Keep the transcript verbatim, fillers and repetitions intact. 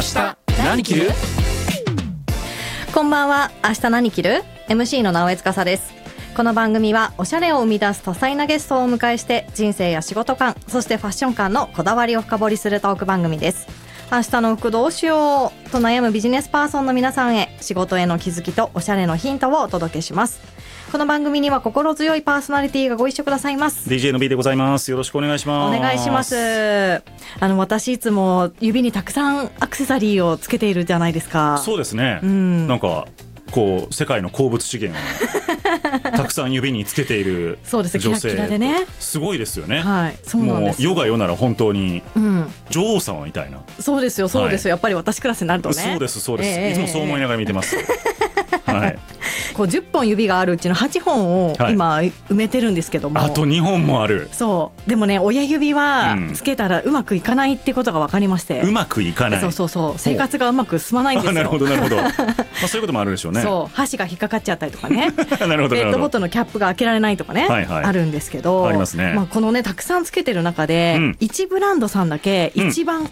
日何着る？ こんばんは。明日何着る？ エムシー の直江司です。この番組はおしゃれを生み出す多彩なゲストをお迎えして人生や仕事観、そしてファッション観のこだわりを深掘りするトーク番組です。明日の服どうしようと悩むビジネスパーソンの皆さんへ、仕事への気づきとおしゃれのヒントをお届けします。この番組には心強いパーソナリティがご一緒くださいます。 ディージェー の B でございます。よろしくお願いします。 お願いします。あの私いつも指にたくさんアクセサリーをつけているじゃないですか。 そうですね、うん、なんかこう世界の鉱物資源をたくさん指につけている女性。 そうですね、キラキラでね、 すごいですよね。 はい、そうなんです。 もう世が世なら本当に女王様みたいな、 うん、そうですよそうですよ、はい、やっぱり私クラスになるとね。 そうですそうです、 えー、 いつもそう思いながら見てます、はい、 こうじゅっぽん指があるうちのはっぽんを今埋めてるんですけども、 はい、あとにほんもある。 そうでもね、親指はつけたらうまくいかないってことが分かりまして、 うまくいかない。そうそうそう、生活がうまく進まないんですよ。 なるほどなるほどまあそういうこともあるでしょうね。 そう箸が引っかかっちゃったりとかねなるほど、ペットボトルのキャップが開けられないとかね、はいはい、あるんですけど、 ありますね。 まあ、このねたくさんつけてる中で、うん、いちブランドさんだけ一番